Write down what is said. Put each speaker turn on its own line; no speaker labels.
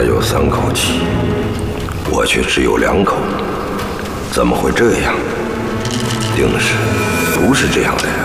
有3口气，我却只有2口，怎么会这样？定是不是这样的？